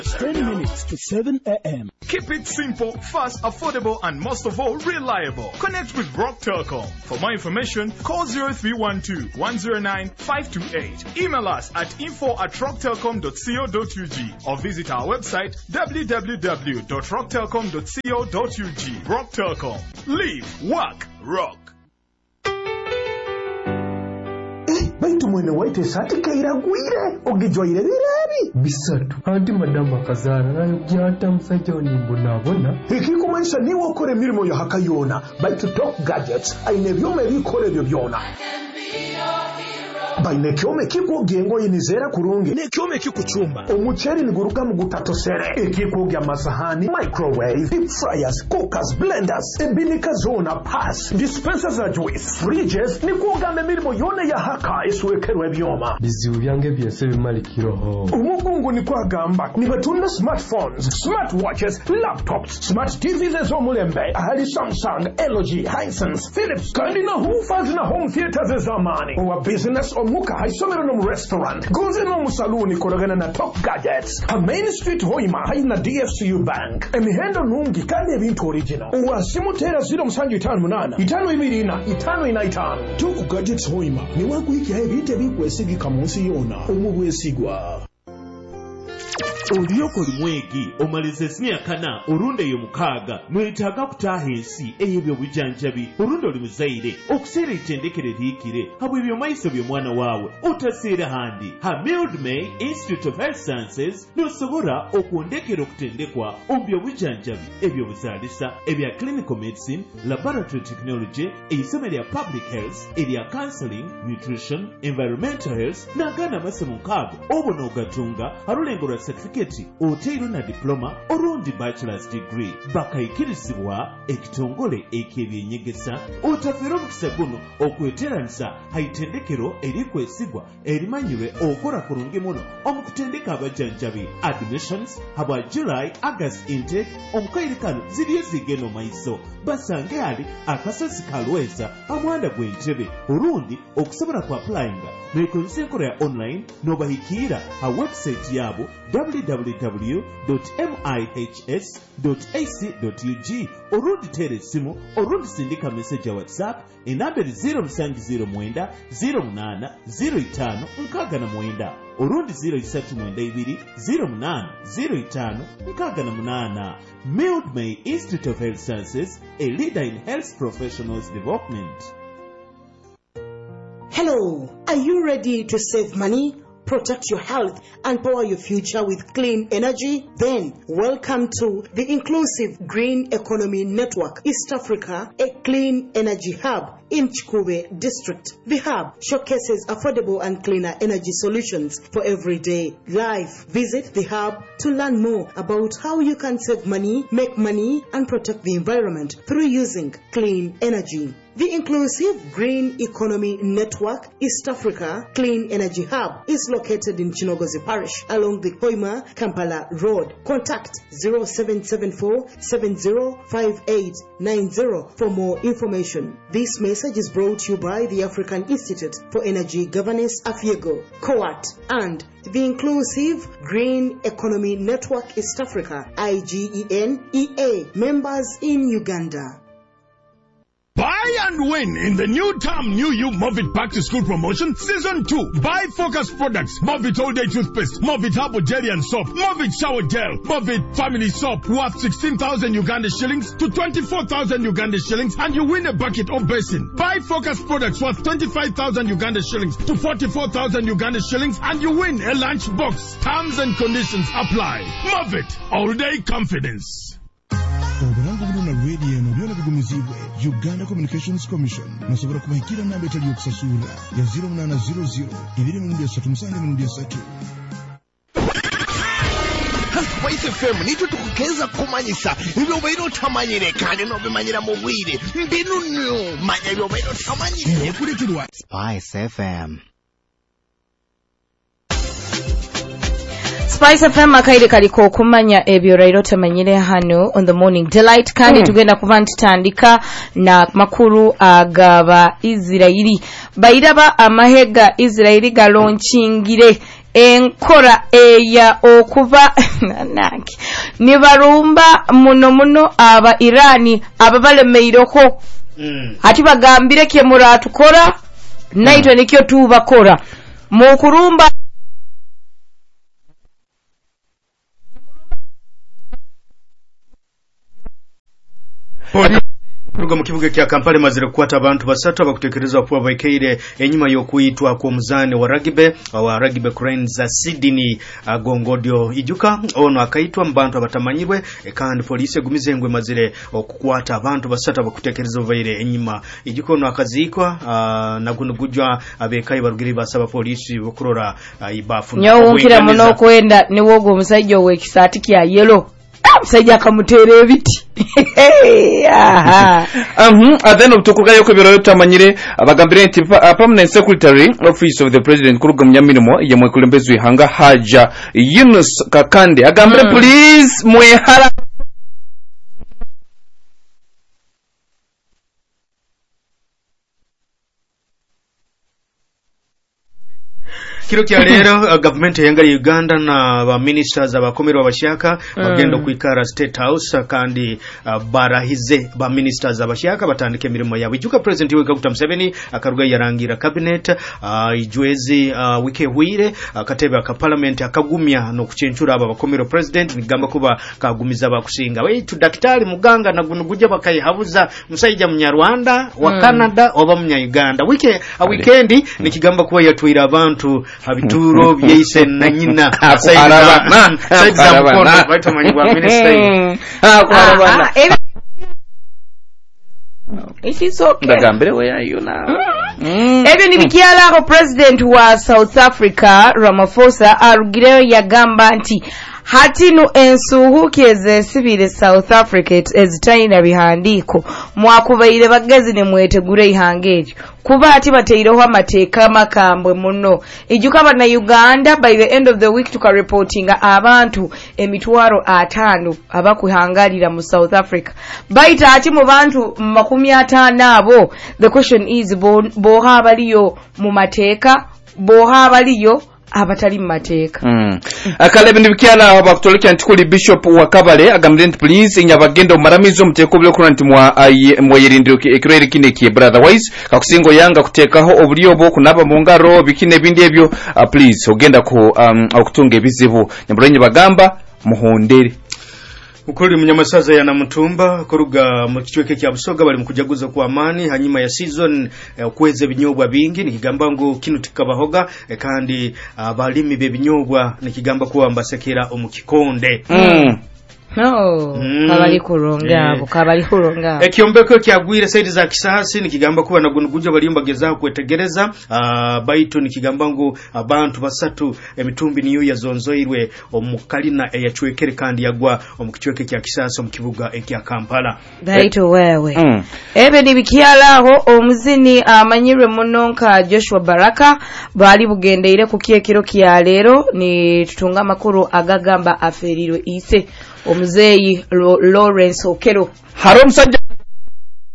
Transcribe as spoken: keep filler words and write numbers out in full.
ten minutes to seven a.m. Keep it simple, fast, affordable, and most of all, reliable. Connect with Rock Telecom. For more information, call zero three one two, one zero nine, five two eight. Email us at info at rock telecom dot co dot u g or visit our website w w w dot rock telecom dot co dot u g. Rock Telecom. Live, work, rock. Baitu mwene waite sati kaira gwire ogijwaire birabi bisatu anti madama kazana nayo gyata musajja onimbo nabona ikikumanisha niwo okore mirimo yo hakayona baitu Top Gadgets aine byome bikore byo byona baine kyome kikugengo yinizera kurungi ne kyome kikuchumba omucheri niguruka mu gutatosere ekikugya amasahani microwave deep fryers cookers blenders ebinika zona pass dispensers za juice fridges nikugambe mirimo yone ya haka iswekerwe byoma bizibu byange byese bimalikiroho umugungu ni kwagamba ni batunda smartphones smartwatches laptops smart T Vs zo mulembe ahali Samsung L G Hisense Philips kandi na hoofers na home theaters zamani wa business omuka haisomero no restaurant goze no musaluni koragana na Top Gadgets a Main Street Hoima haina D F C U Bank emihendo nungi kandi ebintu original wa simutera zero musanju itanu munana itanu ibiri na itanu ina itanu Top Gadgets Hoima ni wakuiki ebite bikwesigi kamunsi yona omubwesigwa Oliyoko lumwegi omalize sinia kana orunde yo mukaga mwetaga kutaha ensi eyebyo bujanjabi orunde oli muzaire okuseera itendekere liikire habwe ebyo maiso byo mwana waawe otaseera handi ha Mildmay Institute of Health Sciences nosobora okuondekera okutendekwa ombyo bujanjabi ebyo buzaalisa ebya clinical medicine laboratory technology eisome lya public health erya counseling nutrition environmental health n'agaana amasomo nkaago obona ogatunga alulengo lwa certificate oteiro na diploma orundi bachelor's degree bakayikirizibwa ekitongole ekebyenyegesa otafera omukisa guno okweteranisa haitendekero erikwesigwa erimanyirwe okora kurungi muno omukutendeka abajanjabi admissions habwa July August intake omukairikano ziriyo zigeno maiso basange ali akasozi kalweza amwanda gw'entebe orundi okusobola ku applyinga mekonse enkora ya online nobahikira ha website yabo w w w dot mihs dot a c dot u g orundi tere simu orundi sindika message ya WhatsApp enamberi zero musanju zero mwenda zero munana zero itano nkaga na mwenda orundi zero isatu mwenda ibiri zero munana zero itano nkaga na munana. Mildmay Institute of Health Sciences, a leader in health professionals development. Hello, are you ready to save money, protect your health, and power your future with clean energy? Then, welcome to the Inclusive Green Economy Network East Africa, a clean energy hub in Chikube District. The hub showcases affordable and cleaner energy solutions for everyday life. Visit the hub to learn more about how you can save money, make money, and protect the environment through using clean energy. The Inclusive Green Economy Network East Africa Clean Energy Hub is located in Chinogozi Parish along the Hoima Kampala Road. Contact zero seven seven four seven zero five eight nine zero for more information. This message is brought to you by the African Institute for Energy Governance, AFIEGO, COAT, and the Inclusive Green Economy Network East Africa, I G E N E A, members in Uganda. Buy and win in the new term New You Move It Back to School promotion season two. Buy Focus products, Move It All Day toothpaste, Move It Herbal Jelly and soap, Move It Shower Gel, Move It Family Soap worth sixteen thousand Uganda shillings to twenty-four thousand Uganda shillings and you win a bucket or basin. Buy Focus products worth twenty-five thousand Uganda shillings to forty-four thousand Uganda shillings and you win a lunch box. Terms and conditions apply. Move It All Day Confidence. Obulango buno na radio eno byona bigumizibwe Uganda Communications Commission nasobora kubahikira namba etali yokusasula ya zero nine zero zero ibiri mundu esatu musange mundu esatu. Spice F M nito tukukeza kumanyisa ibyo bayiro tamanyire kandi no bimanyira mu bwire mbinu nyo manya ibyo bayiro tamanyire ekuletirwa Spice F M. Spice F M akaire kaliko kumanya ebyo rairo tamanyire hano on the morning delight kandi mm. tugenda kuba ntandika na makuru agaba Israeli bayiraba amahega Israeli galonchingire enkora eya okuba nange nibarumba muno muno aba Irani ababalemeiroko mm. ati bagambire kye muratukora naitwe mm. nikyo tubakora mu kurumba Ruga mu kibuga kya Kampala mazire kukwata abantu basatu abakutekereza kuba baikeire enyuma y'okuyitwa ku muzane wa rugby wa rugby Cranes za Sydney agongodio ijuka ono akaitwa mbantu abatamanyirwe e kandi police egumizengwe mazire okukwata abantu basatu abakutekereza baire enyuma ijuka ono akazikwa nagunugujwa abekayi barugiri basaba police bokurora ibafu nyawunkira muno kwenda ni wogo omusajja wekisati kya yellow musajja akamuteera ebiti mhm adeno tukuga yoko biro yotamanyire abagambire nti permanent secretary office of the president kuruga munyamirimo yemwe kulembezwe hanga Haja Yunus Kakande agambire mm. please mwehara Kiro kya lero uh, government yanga Uganda na ba ministers abakomero abashaka mm. bagenda kwikara State House uh, kandi uh, barahize ba ministers abashaka batandike mirimo yawe ijuka president we Kaguta Museveni akaruga yarangira cabinet uh, ijwezi uh, wike huire uh, katebe aka parliament akagumya no kucenchura aba bakomero president nigamba kuba kagumiza bakusinga we tu daktari muganga na gunuguje bakayihabuza musayija munyarwanda wa mm. Canada oba munya Uganda wike a weekend nikigamba kuba yatwira abantu habituro byise na nyina arabana sayida mkono baitamanyi wa minister ah arabana it is okay ndagambire we ayuna ebyo nibikyala ko president wa South Africa Ramaphosa arugire yagamba nti hatinu ensuhukeze sibire South Africa ezitayina bihandiko mwakubaire bagezi ne mwetegure ihangeje kuba ati bateiroho amateeka makambwe muno ijuka bana Uganda by the end of the week tuka reportinga abantu emitwaro atano abakuhangalira mu South Africa baita ati mu bantu makumi atano abo the question is bo, bo habaliyo mu mateeka bo habaliyo abatali mateeka mm. akale bindi bikyala abakutoleka ntikuli bishop wa Kabale agambye nti please inyabagenda omaramizo muteko byo kuranti mwa mwayirindiro ekirere kine ki brotherwise kakusingo yanga kutekaho obulyo bwo kunaba mu ngaro bikine bindi ebyo uh, please ogenda ku um, okutunga ebizibu nyambulenye bagamba muhondere Ukuri munyamasaza ya Namutumba kuruga mu kichweke kya Busoga bali mukujaguza kwa amani hanyuma ya season okweze eh, binyobwa bingi nikigamba ngo kinu tikabahoga eh, kandi uh, balimi be binyobwa nikigamba kuwa mbasekera omukikonde mm. No, mm. kabali kuronga abo, kabali kuronga abo. Ekiombeko kyagwire saidi za kisasi nikigamba kuwa nagunuguja balimba gezaho kwetegereza uh, baitu nikigamba ngo abantu basatu emitumbi niyo yazonzoirwe omukalina eyachwekere kandi yagwa omukichweke kya kisasi omukibuga ekya Kampala. Baitu wewe. Mm. Ebe nibikyalaho omuzini amanyirwe munonka Joshua Baraka bali bugendeire ku kiekiro kya lero ni tutunga makuru agagamba aferirwe ise omuzeyi Lawrence Okero haro musajja